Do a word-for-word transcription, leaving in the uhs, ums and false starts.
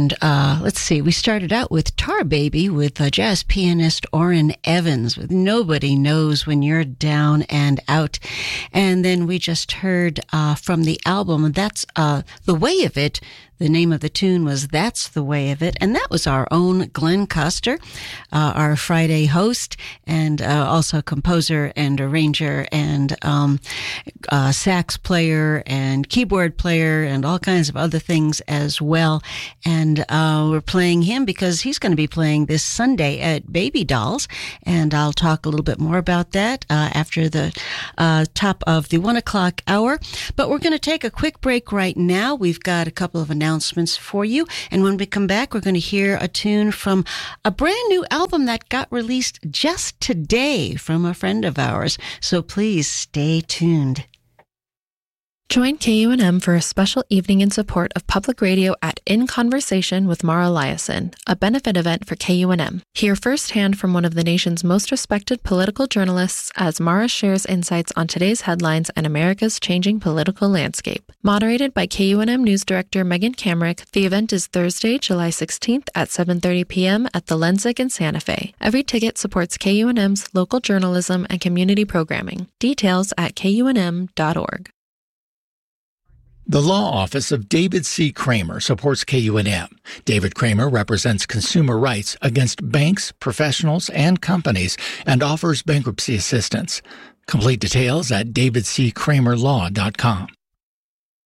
And uh, let's see, we started out with Tar Baby with uh, jazz pianist Orrin Evans with Nobody Knows When You're Down and Out. And then we just heard uh, from the album, That's uh, The Way of It. The name of the tune was That's the Way of It. And that was our own Glenn Custer, uh, our Friday host, and uh, also composer and arranger and um, uh, sax player and keyboard player and all kinds of other things as well. And uh, we're playing him because he's going to be playing this Sunday at Baby Dolls. And I'll talk a little bit more about that uh, after the uh, top of the one o'clock hour. But we're going to take a quick break right now. We've got a couple of announcements announcements for you. And when we come back, we're going to hear a tune from a brand new album that got released just today from a friend of ours. So please stay tuned. Join K U N M for a special evening in support of public radio at In Conversation with Mara Liasson, a benefit event for K U N M. Hear firsthand from one of the nation's most respected political journalists as Mara shares insights on today's headlines and America's changing political landscape. Moderated by K U N M News Director Megan Kamrick, the event is Thursday, July sixteenth at seven thirty p.m. at the Lenzig in Santa Fe. Every ticket supports K U N M's local journalism and community programming. Details at K U N M dot org. The law office of David C. Kramer supports K U N M. David Kramer represents consumer rights against banks, professionals, and companies and offers bankruptcy assistance. Complete details at david c kramer law dot com.